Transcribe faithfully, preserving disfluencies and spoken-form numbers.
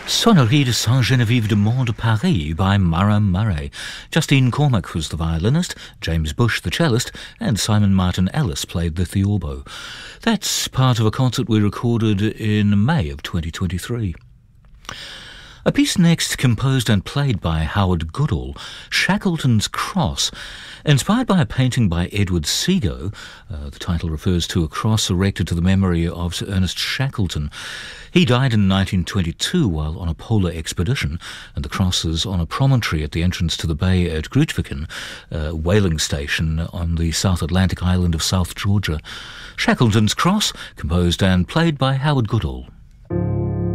Sonnerie de Saint-Geneviève de Mont de Paris by Murray Murray. Justine Cormack was the violinist, James Bush the cellist, and Simon Martin Ellis played the theorbo. That's part of a concert we recorded in May of twenty twenty-three. A piece next composed and played by Howard Goodall, Shackleton's Cross. Inspired by a painting by Edward Seago, uh, the title refers to a cross erected to the memory of Sir Ernest Shackleton. He died in nineteen twenty-two while on a polar expedition, and the cross is on a promontory at the entrance to the bay at Grytviken, a whaling station on the South Atlantic island of South Georgia. Shackleton's Cross, composed and played by Howard Goodall.